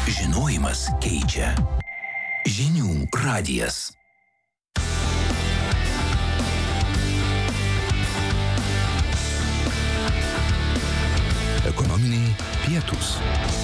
Žinojimas keičia. Žinių radijas. Ekonominiai pietūs.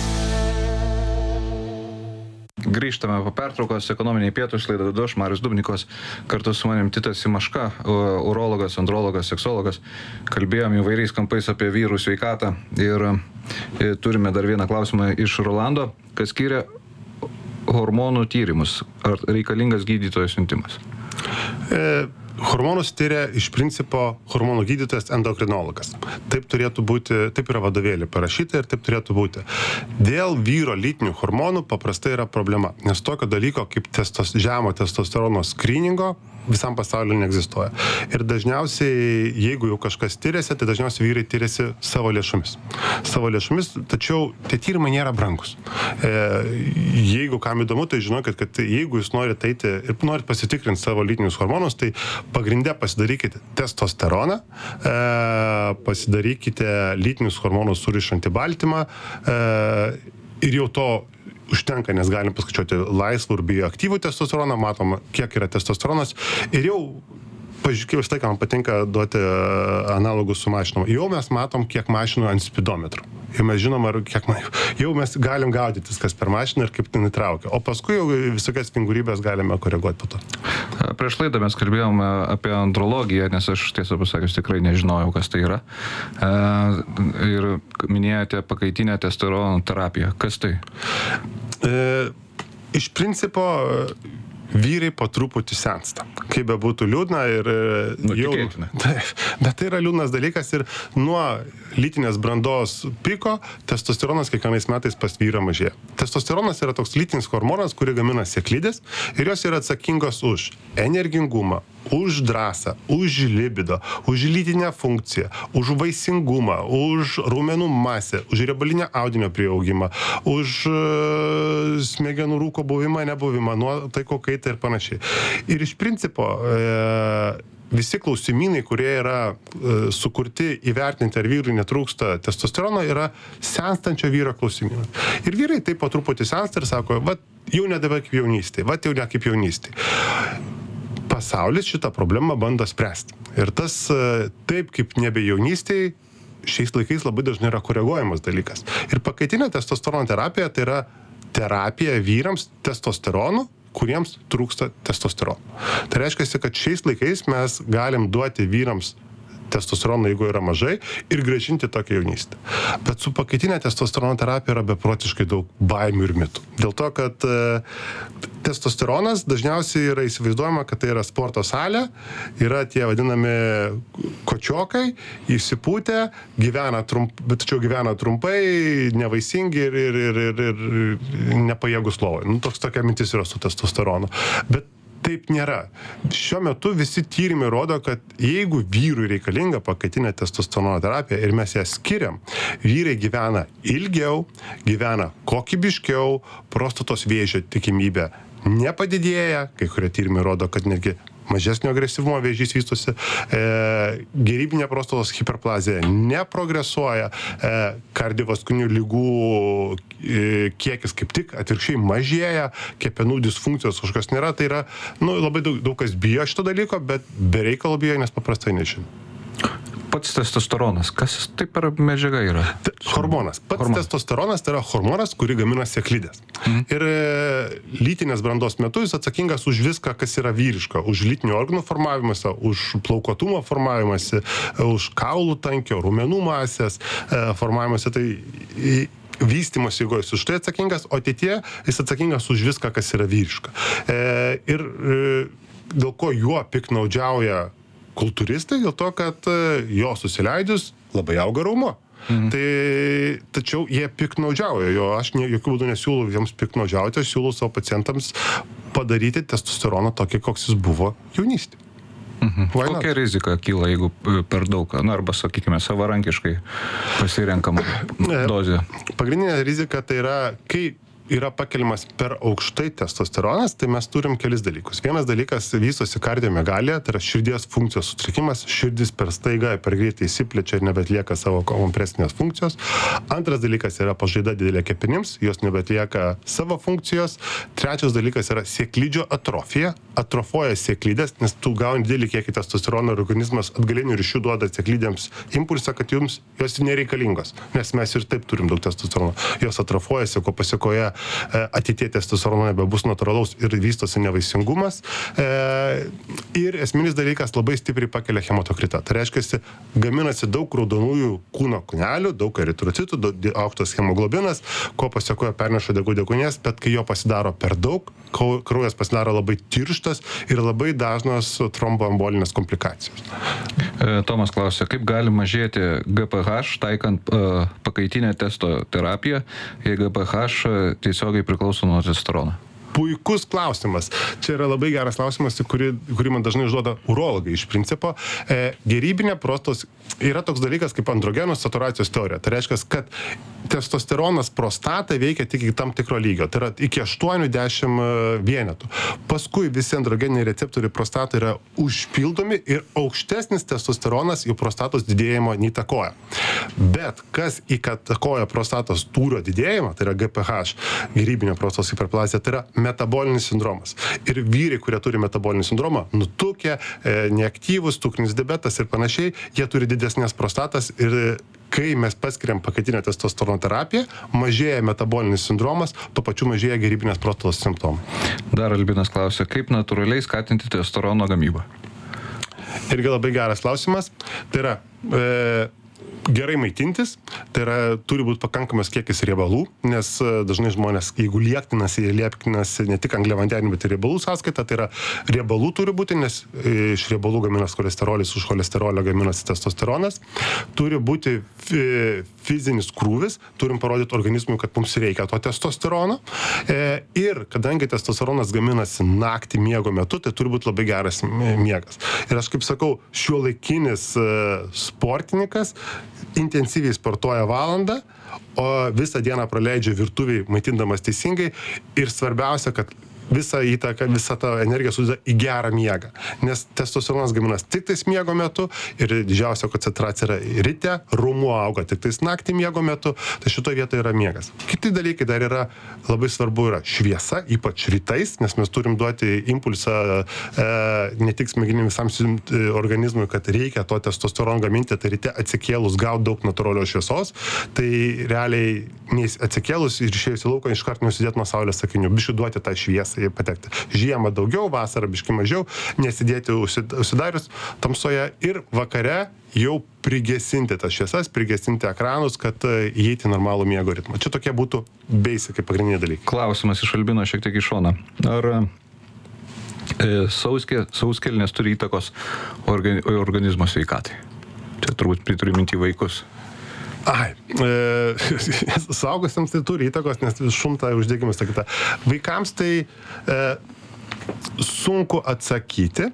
Grįžtame po pertraukos, ekonominiai pietūs, laidą vedu aš, Marius Dubnikovas, kartu su manim Titas Simaška, urologas, andrologas, seksologas. Kalbėjom įvairiais kampais apie vyrų sveikatą ir turime dar vieną klausimą iš Rolando, kas skiria hormonų tyrimus. Ar reikalingas gydytojo siuntimas? Hormonus tyria iš principo hormonų gydytojas endokrinologas. Taip turėtų būti, taip yra vadovėlį parašyta ir taip turėtų būti. Dėl vyro lytinių hormonų paprastai yra problema, nes tokio dalyko kaip žemo testosterono skryningo visam pasauliu neegzistuoja. Ir dažniausiai, jeigu jau kažkas tyriasi, tai dažniausiai vyrai tyriasi savo lėšomis. Tačiau tie tyrimai nėra brangus. Jeigu kam įdomu, tai žinokit, kad jeigu jūs norite eiti ir norite pasitikrinti savo lytinius hormonus, tai pagrinde pasidarykite testosteroną, pasidarykite lytinius hormonus surišantį baltymą ir jau to užtenka, nes galim paskaičiuoti laisvų ir bioaktyvų testosteroną, matom, kiek yra testosteronas ir jau, pažiūrėkime, visą laiką man patinka duoti analogus su mašinom. Jau mes matom, kiek mašinų ant spidometrų. Jau mes žinom, jau mes galim gaudytis, kas per mašiną ir kaip tai nutraukia. O paskui jau visokias vingurybės galime koreguoti po to. Prieš laidą mes kalbėjome apie andrologiją, nes aš tiesą pasakius tikrai nežinojau, kas tai yra. Ir minėjote pakaitinę testosterono terapiją. Kas tai? Iš principo vyrai po truputį sensta. Kaip bebūtų liūdna ir jau... Bet tai yra liūdnas dalykas ir nuo lytinės brandos piko testosteronas kiekvienais metais pas vyrą mažėja. Testosteronas yra toks lytinis hormonas, kurį gamina sėklidės ir jos yra atsakingos už energingumą, už drąsą, už libido, už lytinę funkciją, už vaisingumą, už raumenų masę, už riebalinio audinio prieaugimą, už smegenų rūko buvimą, nebuvimą, nuotaikų kaitą ir panašiai. Ir iš principo visi klausimynai, kurie yra sukurti įvertinti, ar vyrui netrūksta testosterono, yra senstančio vyro klausimynai. Ir vyrai taip po truputį sensta ir sako, jau nedaba kaip jaunystėje, jau ne kaip jaunystėje. Pasaulis šitą problemą bando spręsti. Ir tas taip kaip nebe jaunystėje, šiais laikais labai dažnai yra koreguojamas dalykas. Ir pakaitinė testosterono terapija tai yra terapija vyrams testosteronu, kuriems trūksta testosterono. Tai reiškia, kad šiais laikais mes galim duoti vyrams testosteroną, jeigu yra mažai, ir grąžinti tokią jaunystę. Bet su pakaitinė testosterono terapija yra beprotiškai daug baimių ir mitų. Dėl to, kad testosteronas dažniausiai yra įsivaizduojama, kad tai yra sporto salė, yra tie vadinami kočiokai, įsipūtę, tačiau gyvena trumpai, nevaisingi ir nepajėgus lovai. Tokia mintis yra su testosteronu. Bet taip nėra. Šiuo metu visi tyrimai rodo, kad jeigu vyrui reikalinga pakaitinė testosterono terapija ir mes ją skiriam, vyrai gyvena ilgiau, gyvena kokybiškiau, prostatos vėžio tikimybė nepadidėja, kai kurie tyrimai rodo, kad netgi mažesnio agresyvumo vėžys vystosi, gerybinė prostatos hiperplazija neprogresuoja, kardiovaskulinių ligų kiekis kaip tik atvirkščiai mažėja, kepenų disfunkcijos kažkas nėra, tai yra labai daug kas bijo šito dalyko, bet be reikalo bijo, nes paprastai nežino. Pats testosteronas, kas tai per medžiaga yra? Hormonas. Testosteronas tai yra hormonas, kurį gamina sėklidės. Ir lytinės brandos metu jis atsakingas už viską, kas yra vyriška. Už lytinių organų formavimąsi, už plaukuotumo formavimąsi, už kaulų tankio, raumenų masės formavimąsi. Tai vystymosi jėgos už tai atsakingas, o ateityje jis atsakingas už viską, kas yra vyriška. Ir dėl ko juo piknaudžiauja kultūristai, dėl to, kad jo susileidus labai auga raumo. Tačiau jie piknaudžiauja jo, aš jokių būdų nesiūlau jiems piknaudžiauti, aš siūlau savo pacientams padaryti testosteroną tokį, koks jis buvo jaunystėje. Kokia rizika kyla, jeigu per daug, arba, sakykime, savarankiškai pasirenkama dozė? Pagrindinė rizika tai yra, kai yra pakeliamas per aukštai testosteronas, tai mes turim kelis dalykus. Vienas dalykas vystosi kardiomegalija, tai yra širdies funkcijos sutrikimas, širdis per staigą, per greitai įsiplečia ir nebetlieka savo kompresinės funkcijos. Antras dalykas yra pažaida didelė kepenims, jos nebetlieka savo funkcijos. Trečias dalykas yra sėklidžio atrofija, atrofuoja sėklidės, nes tu gauni didelį kiekį testosterono ir organizmas atgalinių ryšių duoda sėklidėms impulsą, kad jums jos nereikalingos, nes mes ir taip turim daug testosterono. Jos atrofuojasi, ko pasiekoje ateitie testosterono nebebus natūralaus ir vystosi nevaisingumas. Ir esminis dalykas labai stipriai pakelia hematokritą. Tai reiškia, gaminasi daug raudonųjų kūno kūnelių, daug eritrocitų, aukštas hemoglobinas, ko pasiekoje perneša deguonies, bet kai jo pasidaro per daug, kraujas pasidaro labai tirštas ir labai dažnos tromboembolinės komplikacijos. Tomas klausia, kaip gali mažėti GPH taikant pakaitinę testo terapiją, jei GPH tiesiogiai priklauso nuo testosterono? Puikus klausimas. Čia yra labai geras klausimas, kurį man dažnai užduoda urologai iš principo. Gerybinė prostatos yra toks dalykas kaip androgenų saturacijos teorija. Tai reiškia, kad testosteronas prostatą veikia tik iki tam tikro lygio. Tai yra iki 80 vienetų. Paskui visi androgeniniai receptoriai prostatą yra užpildomi ir aukštesnis testosteronas jų prostatos didėjimo neįtakoja. Bet kas įtakoja prostatos tūrio didėjimą, tai yra GPH, gerybinė prostatos hiperplazija, tai yra metabolinis sindromas. Ir vyrai, kurie turi metabolinį sindromą, nutukę, neaktyvus, cukrinis diabetas ir panašiai, jie turi didesnės prostatas ir kai mes paskiriam pakaitinę testosterono terapiją, mažėja metabolinis sindromas, tuo pačiu mažėja gerybinės prostatos simptomai. Dar Albinas klausia, kaip natūraliai skatinti testosterono gamybą? Irgi labai geras klausimas. Tai yra gerai maitintis, tai yra turi būti pakankamas kiekis riebalų, nes dažnai žmonės, jeigu liektinasi, jie liektinasi ne tik angliavandenių, bet ir riebalų sąskaita, tai yra riebalų turi būti, nes iš riebalų gaminas cholesterolis, už cholesterolio gaminasi testosteronas. Turi būti fizinis krūvis, turim parodyti organizmui, kad mums reikia to testosterono. Ir kadangi testosteronas gaminasi naktį miego metu, tai turi būti labai geras miegas. Ir aš kaip sakau, šiuolaikinis sportininkas intensyviai sportuoja valandą, o visą dieną praleidžia virtuviai maitindamas teisingai ir svarbiausia, kad visą įtaką, visą tą energiją sudeda į gerą miegą. Nes testosteronas gaminas tik tais miego metu ir didžiausia koncentracija yra ryte, raumuo auga tik tais naktį miego metu, tai šitoje vietoje yra miegas. Kiti dalykai dar yra labai svarbu yra šviesa, ypač rytais, nes mes turim duoti impulsą ne tik smegenim visam organizmui, kad reikia to testosterono gaminti, tai ryte atsikėlus gauti daug natūralios šviesos, tai realiai atsikėlus ir išėjus į lauką iškart nusidėti nuo saulės akinių, biškį duoti tą šviesą patekti. Žiemą daugiau, vasarą biškį mažiau, nesidėti užsidarius tamsoje ir vakare jau prigesinti tas šviesas, prigesinti ekranus, kad įeiti normalų miego ritmą. Čia tokie būtų basic pagrindiniai dalykai. Klausimas iš Albino šiek tiek iš šono. Ar sauskelnės turi įtakos organizmo sveikatai? Čia turbūt turi minti vaikus. Suaugusiems tai turi įtakos, nes šunta uždegimas tokia. Vaikams tai sunku atsakyti,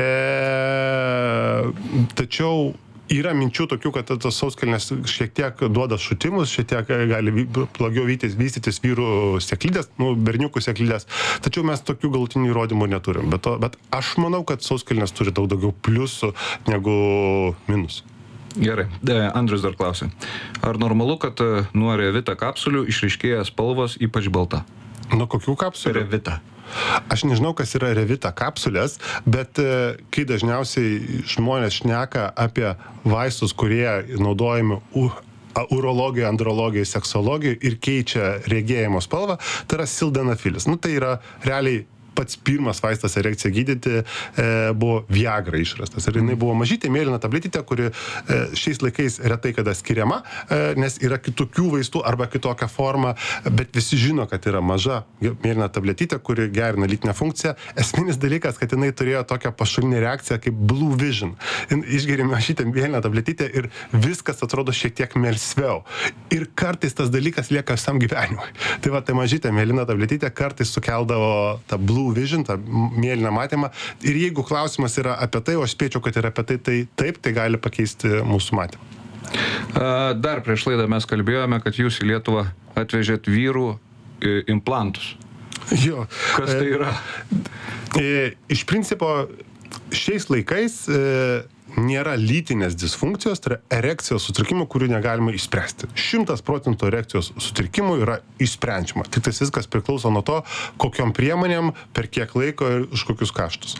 tačiau yra minčių tokių, kad tos sauskelnės šiek tiek duoda šutimus, šiek tiek gali blogiau vystytis vyrų sėklidės, berniukų sėklidės, tačiau mes tokių galutinių įrodymų neturim. Bet aš manau, kad sauskelnės turi daug daugiau pliusų negu minusų. Gerai. Andrius dar klausė. Ar normalu, kad nuo Revita kapsulių išryškėja spalvos ypač balta? Nuo kokių kapsulių? Revita. Aš nežinau, kas yra Revita kapsulės, bet kai dažniausiai žmonės šneka apie vaistus, kurie naudojami urologijoje, andrologijoje, seksologijoje ir keičia regėjimo spalvą, tai yra sildenafilis. Tai yra realiai pats pirmas vaistas erekciją gydyti buvo Viagra išrastas. Ir jinai buvo mažytė mėlyna tabletytė, kuri šiais laikais retai kada skiriama, nes yra kitokių vaistų arba kitokia forma, bet visi žino, kad yra maža mėlyna tabletytė, kuri gerina lytinę funkciją. Esminis dalykas, kad jinai turėjo tokią pašalinę reakciją kaip Blue Vision. Išgerime šitą mėlyną tabletytę ir viskas atrodo šiek tiek melsviau. Ir kartais tas dalykas lieka visam gyvenimui. Tai mažytė mėlyna tabletytė kartais sukeldavo tą Blue Vision, tą mėlyną matymą. Ir jeigu klausimas yra apie tai, o aš spėčiau, kad yra apie tai, tai taip, tai gali pakeisti mūsų matymą. Dar prieš laidą mes kalbėjome, kad jūs į Lietuvą atvežėt vyrų implantus. Jo. Kas tai yra? Iš principo, šiais laikais nėra lytinės disfunkcijos, tai yra erekcijos sutrikimų, kurių negalima išspręsti. 100% erekcijos sutrikimų yra išsprendžiama. Tik tai viskas priklauso nuo to, kokiom priemonėm, per kiek laiko ir už kokius kaštus.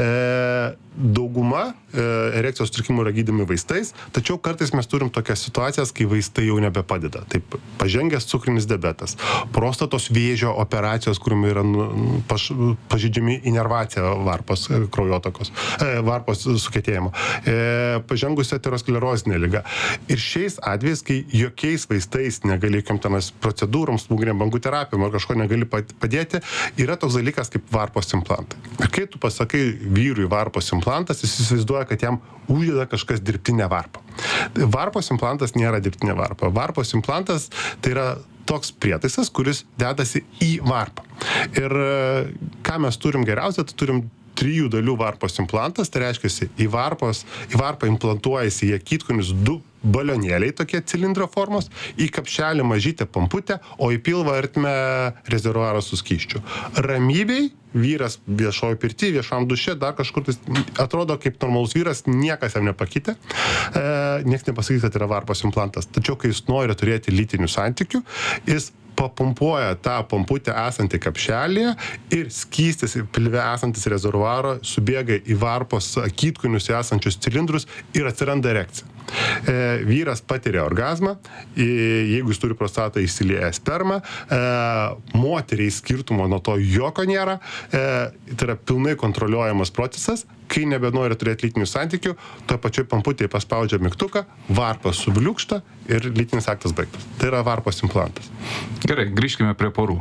Dauguma erekcijos sutrikimų yra gydomi vaistais, tačiau kartais mes turim tokias situacijas, kai vaistai jau nebepadeda. Taip, pažengęs cukrinis diabetas, prostatos vėžio operacijos, kuriuom yra pažeidžiami inervacija varpos kraujotakos, varpos sukietėjimo, pažengusi aterosklerozinė liga. Ir šiais atvejais, kai jokiais vaistais negali, jokiam tenas procedūroms, smūginiam bangų terapijom ar kažko negali padėti, yra toks dalykas kaip varpos implantai. Ir kai tu pasakai vyrui varpos implantas, jis įsivaizduoja, kad jam uždeda kažkas dirbtinę varpą. Varpos implantas nėra dirbtinė varpa. Varpos implantas tai yra toks prietaisas, kuris dedasi į varpą. Ir ką mes turim geriausia, tai turim 3 dalių varpos implantas, tai reiškia, į varpą implantuojasi į akytkonius 2 balionėliai, tokie cilindro formos, į kapšelį mažytę pamputę, o į pilvą artime rezervuarą su skysčiu. Ramybei vyras viešojo pirty, viešam duše, dar kažkur tai atrodo kaip normalus vyras, niekas jam nepakitė, nieks nepasakys, kad yra varpos implantas. Tačiau, kai jis nori turėti lytinių santykių, jis papumpuoja tą pamputę esantį kapšelėje ir skystis pilve esantis rezervuaro subėga į varpos akytkonius esančius cilindrus ir atsiranda erekcija. Vyras patiria orgazmą, jeigu jis turi prostatą, įsilieja spermą, moteriai skirtumo nuo to jokio nėra, tai yra pilnai kontroliuojamas procesas, kai nebenori turėti lytinių santykių, toje pačioj pamputėje paspaudžia mygtuką, varpas subliūkšta ir lytinis aktas baigtas. Tai yra varpos implantas. Gerai, grįžkime prie porų.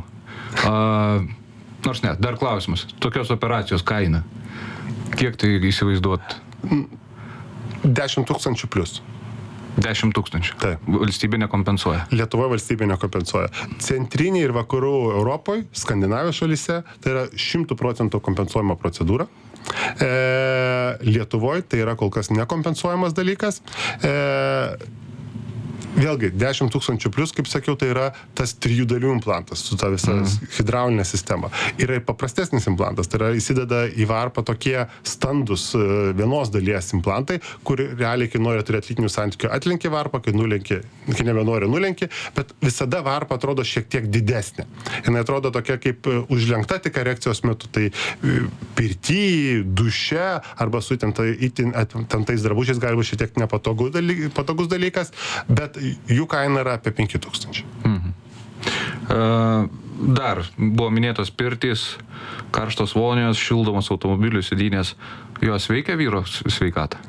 Nors ne, dar klausimas. Tokios operacijos kaina. Kiek tai įsivaizduot? 10 000 plius. 10 000. Taip. Valstybė nekompensuoja. Lietuvoje valstybė nekompensuoja. Centrinėje ir vakarų Europoje, Skandinavijos šalyse, tai yra 100% kompensuojama procedūra. Lietuvoje tai yra kol kas nekompensuojamas dalykas. Vėlgi, 10 000 plius, kaip sakiau, tai yra tas 3 dalių implantas su ta visa hidraulinė sistema. Yra ir paprastesnis implantas, tai yra įsideda į varpą tokie standus vienos dalies implantai, kur realiai, kai nori turėti lytinių santykių, atlenki varpą, kai nebenori nulenki, bet visada varpa atrodo šiek tiek didesnė. Jis atrodo tokia kaip užlenkta tik erekcijos metu, tai pirty, duše arba su įtemptais drabužiais gali būti šiek tiek nepatogus dalykas, bet jų kaina yra apie 5 000. Dar buvo minėtos pirtys, karštos vonios, šildomos automobilių sėdynės. Jos veikia vyro sveikatą?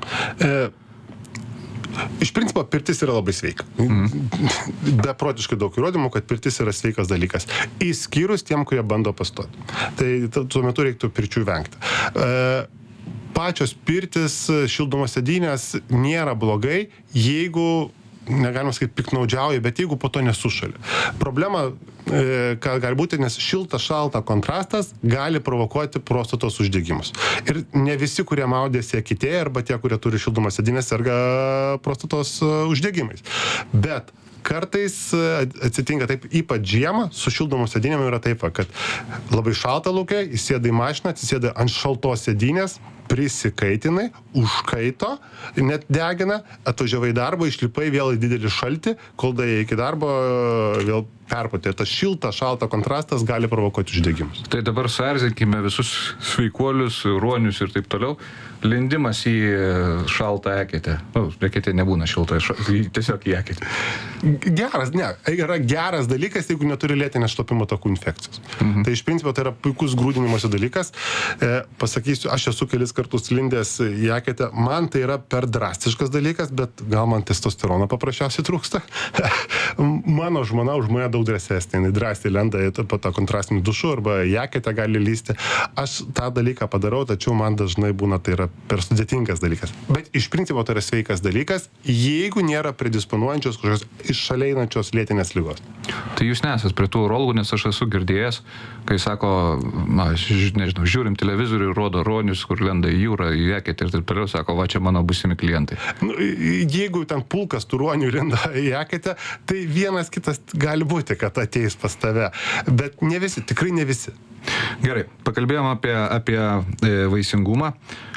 Iš principo, pirtis yra labai sveika. Beprotiškai daug įrodymų, kad pirtis yra sveikas dalykas. Išskyrus tiem, kurie bando pastoti. Tai tuo metu reiktų pirčių vengti. Pačios pirtis, šildomos sėdynės nėra blogai, jeigu negalima sakyti piknaudžiauja, bet jeigu po to nesušalia. Problema, ką gali būti, nes šilta-šalta kontrastas gali provokuoti prostatos uždegimus. Ir ne visi, kurie maudėsi akitėje, arba tie, kurie turi šildomas sėdynės, serga prostatos uždegimais. Bet kartais atsitinka taip, ypač žiemą, su šildomos sėdynėm yra taip, kad labai šalta lauke, įsėda į mašiną, atsisėda ant šaltos sėdynės, prisikaitinai, užkaito, net degina, atvažiavai į darbą, išlipai vėl į didelį šaltį, kol daėjai iki darbo, vėl perpūtė. Tas šalta kontrastas gali provokuoti uždegimus. Tai dabar suerzinkime visus sveikuolius, ruonius ir taip toliau. Lindimas į šaltą eketę. Eketė nebūna šilta, tiesiog į eketę. Yra geras dalykas, jeigu neturi lėtinės šlapimo takų infekcijos. Tai iš principo tai yra puikus grūdinimosi dalykas. Pasakysiu, aš esu kelis kartus lindęs į eketę. Man tai yra per drastiškas dalykas, bet gal man testosterono paprasčiausiai trūksta. Mano žmona už mane daug drąsesnė. Jis drąsiai lenda po tą kontrastinį dušų arba į eketę gali lysti. Aš tą dalyką padarau, tačiau man dažnai būna tai yra per sudėtingas dalykas. Bet iš principo tai yra sveikas dalykas, jeigu nėra predisponuojančios kažkokios iššaleinančios lėtinės ligos. Tai jūs nesat prie tų urologų, nes aš esu girdėjęs, kai sako, nežinau, žiūrim televizorių ir rodo ruonius, kur lenda jūrą į Eketę ir taip toliau, sako, va čia mano būsimi klientai. Nu, jeigu ten pulkas turuonių rinda į Eketę, tai vienas kitas gali būti, kad ateis pas tave. Bet ne visi, tikrai ne visi. Gerai, pakalbėjom apie vaisingumą.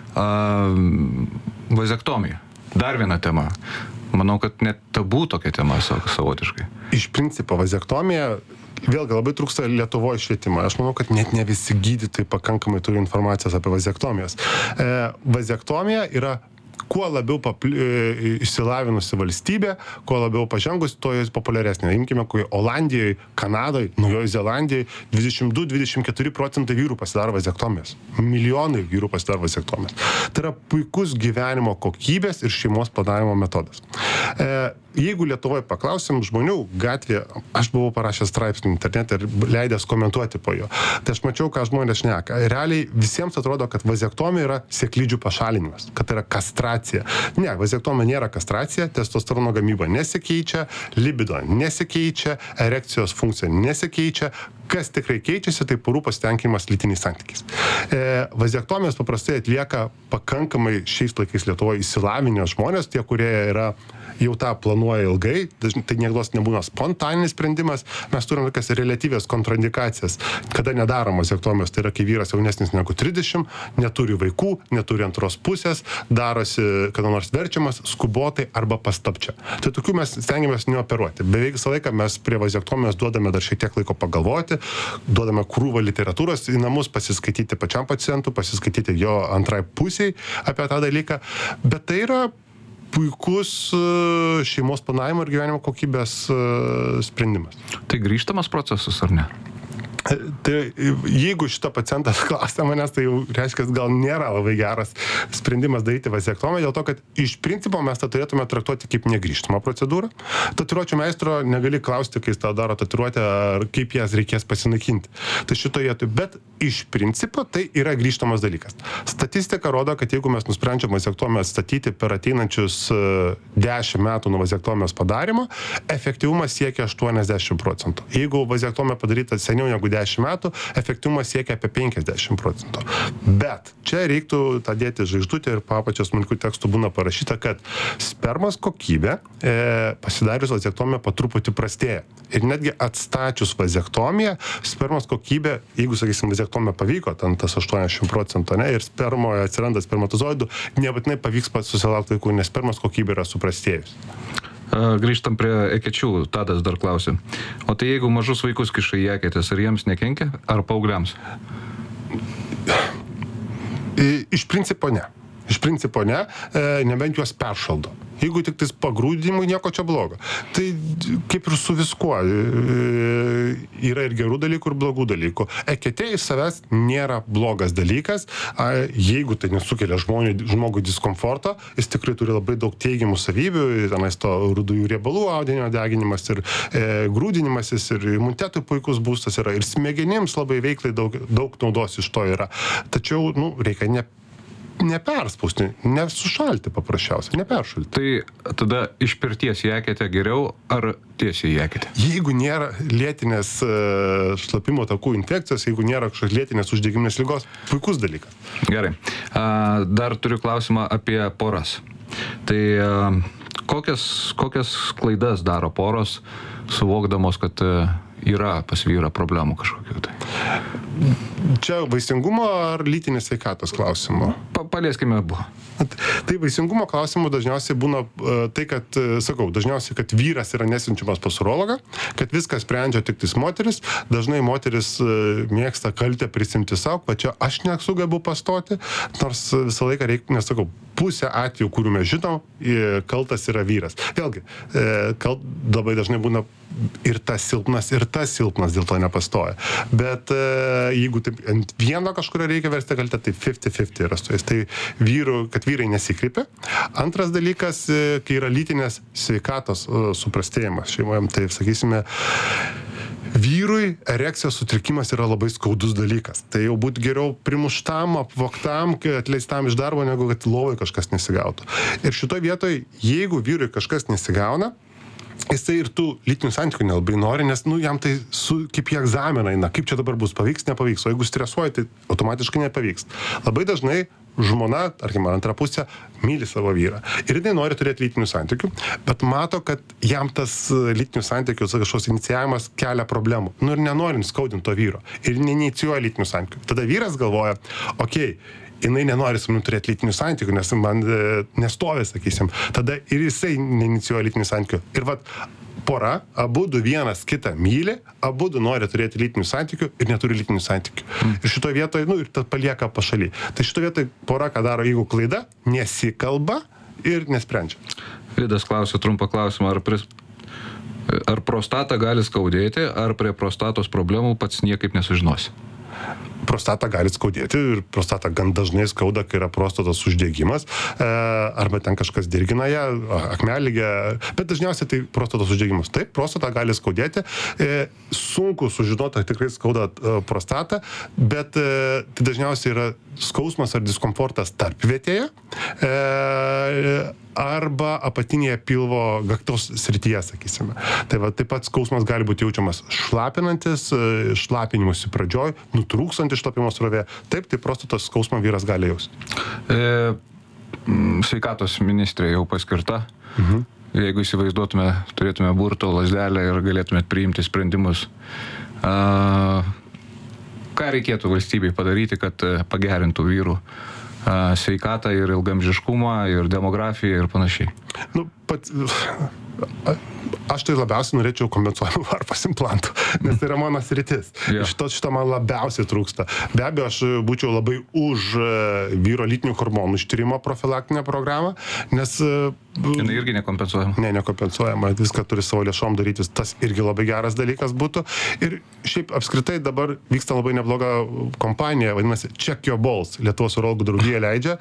Vazektomija. Dar viena tema. Manau, kad net tabų tokia tema savotiškai. Iš principo, vazektomija, vėlgi labai trūksta Lietuvoje švietimo. Aš manau, kad net ne visi gydytojai pakankamai turi informacijos apie vazektomijas. Vazektomija yra kuo labiau išsilavinusi valstybė, kuo labiau pažengusi, to jis populiaresnė. Imkime, kai Olandijoje, Kanadoje, Naujoje Zelandijoje 22-24% vyrų pasidaro vazektomijas. Milijonai vyrų pasidaro vazektomijas. Tai yra puikus gyvenimo kokybės ir šeimos planavimo metodas. Jeigu Lietuvoje paklausim žmonių gatvėje, aš buvau parašęs straipsnį internete ir leidęs komentuoti po jo, tai aš mačiau, ką žmonės šneka. Realiai visiems atrodo, kad vazektomija yra sėklidžių pašalinimas, kad tai yra kastracija. Ne, vazektomija nėra kastracija, testosterono gamyba nesikeičia, libido nesikeičia, erekcijos funkcija nesikeičia. Kas tikrai keičiasi, tai porų pasitenkinimas lytiniais santykiais. Vazektomijas paprastai atlieka pakankamai šiais laikais Lietuvoje išsilavinę žmonės, tie, kurie yra jau tą planuoja ilgai, tai niekada nebūna spontaninis sprendimas, mes turime tokias relatyvės kontraindikacijas, kada nedaroma vazektomijos, tai yra, kai vyras jaunesnis negu 30, neturi vaikų, neturi antros pusės, darosi, kada nors verčiamas, skubotai arba paslapčia. Tai tokių mes stengiamės neoperuoti. Beveik visą laiką mes prie vazektomijos duodame dar šiek tiek laiko pagalvoti, duodame krūvą literatūros į namus, pasiskaityti pačiam pacientui, pasiskaityti jo antrai pusiai apie tą dalyką, bet tai yra puikus šeimos planavimo ir gyvenimo kokybės sprendimas. Tai grįžtamas procesas, ar ne? Tai jeigu šitą pacientą klausia manęs, tai jau reiškia, gal nėra labai geras sprendimas daryti vazektomiją, dėl to, kad iš principo mes tą turėtume traktuoti kaip negrįžtamą procedūrą. Tatuiruočių meistro negali klausti, kai jis tą daro tatuiruotę, ar kaip jas reikės pasinaikinti. Tai šitoje vietoje, bet iš principo tai yra grįžtamas dalykas. Statistika rodo, kad jeigu mes nusprendžiam vazektomiją statyti per ateinančius 10 metų nuo vazektomijos padarimo, efektyvumas siekia 80%. Jeigu vazektomija padaryta seniau negu 10 metų, efektyvumas siekia apie 50%. Bet čia reiktų tą dėti žvaigždutę ir po apačios smulkių tekstų būna parašyta, kad spermos kokybė pasidarius vazektomiją po truputį prastėja. Ir netgi atstačius vazektomiją, spermos kokybė, jeigu, sakysim, vazektomija pavyko, ten tas 80%, ne, ir spermoje atsiranda spermatozoidų, nebūtinai pavyks pats susilaukti vaikų, nes spermos kokybė yra suprastėjus. Grįžtam prie ekečių, Tadas dar klausė. O tai jeigu mažus vaikus kiša į eketės, ar jiems nekenkia, ar paaugliams? Iš principo ne. Iš principo ne, nebent juos peršaldo. Jeigu tik tais pagrūdimui, nieko čia blogo. Tai kaip ir su viskuo. Yra ir gerų dalykų, ir blogų dalykų. Eketė iš savęs nėra blogas dalykas. Jeigu tai nesukelia žmogui diskomforto, jis tikrai turi labai daug teigiamų savybių. Tenais to rudųjų riebalų audinio deginimas ir grūdinimasis, ir imunitetui puikus būstas yra. Ir smegenims labai veiklai daug naudos iš to yra. Tačiau, reikia neperspausti, nesušalti paprasčiausiai, neperšalti. Tai tada iš pirties į eketę geriau ar tiesiai į eketę? Jeigu nėra lėtinės šlapimo takų infekcijos, jeigu nėra kažkokios lėtinės uždegiminės ligos, puikus dalykas. Gerai. Dar turiu klausimą apie poras. Tai kokias klaidas daro poros, suvokdamos, kad yra pas vyrą problemų kažkokių tai? Čia vaisingumo ar lytinės sveikatos klausimo? Palieskime abu. Tai vaisingumo klausimų dažniausiai būna tai, kad, dažniausiai, kad vyras yra nesiunčiamas pas urologą, kad viską sprendžia tik tais moteris. Dažnai moteris mėgsta kaltę prisimti savo, pačia aš nesugebu pastoti, nors visą laiką reikia, nes pusė atvejų, kurių mes žinom, kaltas yra vyras. Vėlgi, labai dažnai būna ir tas silpnas, dėl to nepastoja. Bet jeigu taip ant vieno kažkurio reikia versti kaltę, tai 50-50 yra su jais. Tai kad vyrai nesikreipia. Antras dalykas, kai yra lytinės sveikatos suprastėjimas šeimoje, tai sakysime, vyrui erekcijos sutrikimas yra labai skaudus dalykas. Tai jau būtų geriau primuštam, apvogtam, atleistam iš darbo, negu kad lovai kažkas nesigautų. Ir šitoje vietoje, jeigu vyrui kažkas nesigauna, jisai ir tų lytinių santykių nelabai nori, nes jam tai kaip į egzaminą eina, kaip čia dabar bus, pavyks, nepavyks. O jeigu stresuoja, tai automatiškai nepavyks. Labai dažnai žmona, tarkim, antra pusė, myli savo vyrą. Ir jinai nori turėti lytinių santykių, bet mato, kad jam tas lytinių santykių kažkoks inicijavimas kelia problemų. Nu ir nenori skaudinti to vyro. Ir neinicijuoja lytinių santykių. Tada vyras galvoja, okei, jinai nenori su manim turėti lytinių santykių, nes man nestovi, sakysim. Tada ir jisai neinicijuoja lytinių santykių. Ir vat, pora, abudu vienas kitą myli, abudu nori turėti lytinių santykių ir neturi lytinių santykių. Ir šitoje vietoje, nu, ir tad palieka pašaly. Tai šitoje vietoje pora, ką daro, jeigu klaida, nesikalba ir nesprendžia. Vidas klausė trumpą klausimą, ar prostatą gali skaudėti, ar prie prostatos problemų pats niekaip nesužinosi? Prostatą gali skaudėti ir prostatą gan dažnai skauda, kai yra prostatos uždegimas, arba ten kažkas dirgina ją, akmelligė, bet dažniausiai tai prostatos uždegimas. Taip, prostatą gali skaudėti, sunku sužinoti, ar tikrai skauda prostatą, bet tai dažniausiai yra skausmas ar diskomfortas tarpvietėje, arba apatinėje pilvo gaktos srityje, sakysime. Tai va, taip pat skausmas gali būti jaučiamas šlapinantis, šlapinimusi pradžioj, nutrūksantis šlapimo srovė. Taip, tai prostatos skausmą vyras gali jausti. Sveikatos ministrė jau paskirta. Jeigu įsivaizduotume, turėtume burto lazdelę ir galėtumėt priimti sprendimus, ką reikėtų valstybei padaryti, kad pagerintų vyrų sveikatą ir ilgamžiškumą, ir demografiją ir panašiai? Nu, aš tai labiausiai norėčiau kompensuojamų varpos implantų, nes tai yra mano sritis. Yeah. Šito man labiausiai trūksta. Be abejo, aš būčiau labai už vyro lytinių hormonų ištyrimo profilaktinę programą, nes... Jinai irgi nekompensuojama? Ne, nekompensuojama. Viską turi savo lėšom darytis. Tas irgi labai geras dalykas būtų. Ir šiaip apskritai dabar vyksta labai nebloga kompanija, vadinasi Check Your Balls. Lietuvos urologų draugija leidžia.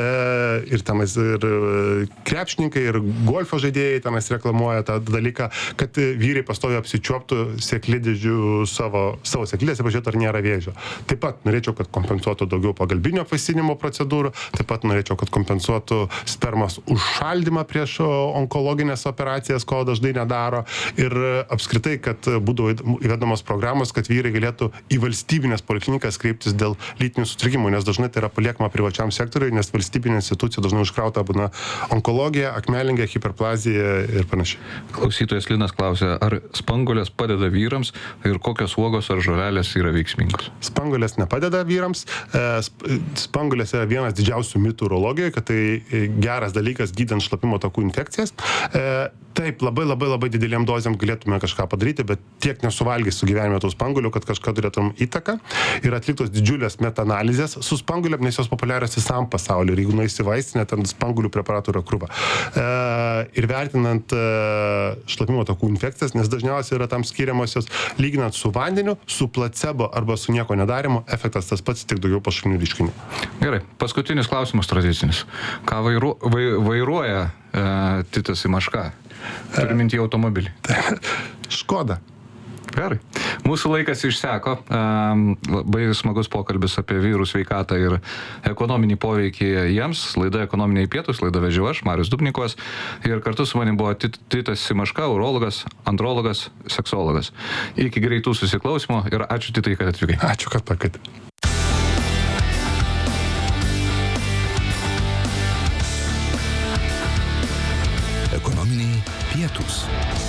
Ir tenais ir krepšininkai, ir golfo žaidėjai tenais reklamuoja tą dalyką, kad vyrai pastoviai apsičiuoptų sėklidžių savo sėklidėse, pažiūrėtų, ar nėra vėžio. Taip pat norėčiau, kad kompensuotų daugiau pagalbinio apvaisinimo procedūrų, taip pat norėčiau, kad kompensuotų spermos užšaldymą prieš onkologinės operacijas, ko dažnai nedaro. Ir apskritai, kad būtų įvedamos programos, kad vyrai galėtų į valstybinės poliklinikas kreiptis dėl lytinių sutrikimų, nes dažnai tai yra paliekama privačiam sektoriui, nes valstybinė institucija dažnai užkrauta būna onkologija, akmelligė, hiperplazija ir panašiai. Klausytojas Linas klausė, ar spanguolės padeda vyrams ir kokios uogos ar žolelės yra veiksmingos? Spanguolės nepadeda vyrams. Spanguolės yra vienas didžiausių mitų urologijoje, kad tai geras dalykas gydant šlapimo takų infekcijas. Taip, labai didelėm dozėm galėtume kažką padaryti, bet tiek nesuvalgys su gyvenime tų spanguolių, kad kažką turėtum įtaką. Ir atliktos didžiulės metaanalizės su spanguolėm, nes jos populiarios visam pasauliu. Ir jeigu nueisi į vaistinę, ten spanguolių preparatų yra krūva. Ir vertinant šlapimo takų infekcijas, nes dažniausiai yra tam skiriamosios, lyginant su vandeniu, su placebo arba su nieko nedarimu, efektas tas pats, tik daugiau pašalinių reiškinių. Gerai, paskutinis klausimas tradicinis. Ką vairuoja Titas Simaška? Turiu minti automobilį. Škoda. Gerai. Mūsų laikas išseko. Labai smagus pokalbis apie vyrų sveikatą ir ekonominį poveikį jiems. Laida Ekonominiai pietūs, laida vedžiau aš, Marius Dubnikovas. Ir kartu su manim buvo Titas Simaška, urologas, andrologas, seksologas. Iki greitų susiklausimo ir ačiū Titai, kad atvykai. Ačiū, kad pakvietė. Ekonominiai pietūs.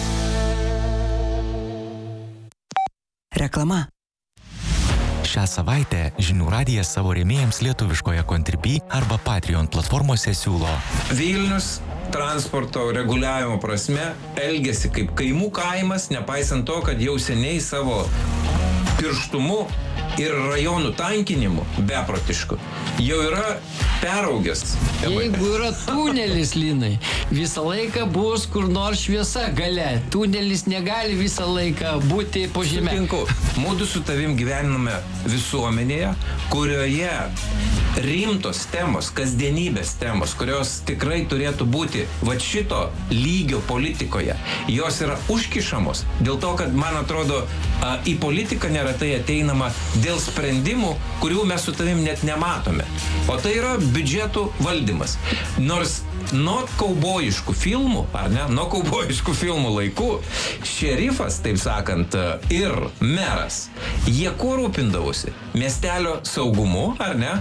Reklama. Šią savaitę Žinių radijas savo rėmėjams lietuviškoje Contribui arba Patreon platformose siūlo. Vilnius transporto reguliavimo prasme elgiasi kaip kaimų kaimas, nepaisant to, kad jau seniai savo pirštumu ir rajonų tankinimu beprotišku jau yra peraugęs. Jeigu yra tunelis, Linai, visą laiką bus kur nors šviesa gale. Tunelis negali visą laiką būti po žeme. Sutinku. Mūdu su tavim gyvename visuomenėje, kurioje rimtos temos, kasdienybės temos, kurios tikrai turėtų būti va šito lygio politikoje, jos yra užkišamos. Dėl to, kad, man atrodo, į politiką neretai ateinama dėl sprendimų, kurių mes su tavim net nematome. O tai yra biudžetų valdymas. Nors nuo kaubojiškų filmų, ar ne, nuo kaubojiškų filmų laikų, šerifas, taip sakant, ir meras, jie kuo rūpindavosi? Miestelio saugumu, ar ne?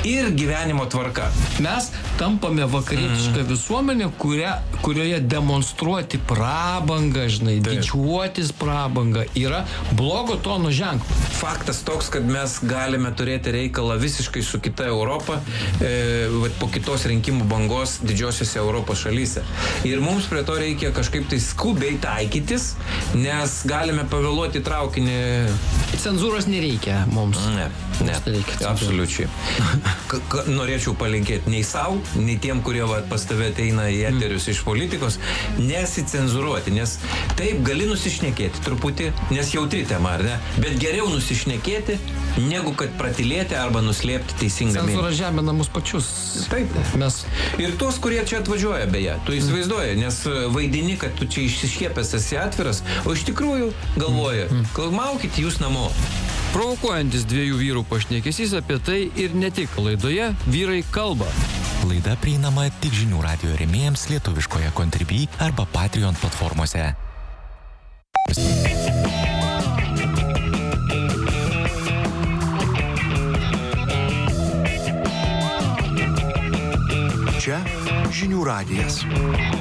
ir gyvenimo tvarka. Mes tampame vakarietišką visuomenę, kurioje demonstruoti prabangą, žinai, didžiuotis prabangą yra blogo tono ženklas. Faktas toks, kad mes galime turėti reikalą visiškai su kita Europa po kitos rinkimų bangos didžiosiuose Europos šalyse. Ir mums prie to reikia kažkaip tai skubiai taikytis, nes galime pavėluoti traukinį. Cenzūros nereikia mums. Ne, absoliučiai. Norėčiau palinkėti nei savo, nei tiem, kurie pas tave ateina į eterius iš politikos, nesicenzūruoti, nes taip gali nusišnekėti truputį, nes jautri tema, ar ne? Bet geriau nusišnekėti, negu kad pratilėti arba nuslėpti teisingą mintį. Cenzūra žemina mus pačius. Taip. Mes... Ir tuos, kurie čia atvažiuoja, beje, tu įsivaizduoji, nes vaidini, kad tu čia išsiškiepęs esi atviras, o iš tikrųjų galvoji, maukit jūs namo. Provokuojantis dviejų vyrų pašnekesys apie tai ir ne tik laidoje Vyrai kalba. Laida prieinama tik Žinių radijo rėmėjams lietuviškoje Contribui arba Patreon platformose. Čia Žinių radijas.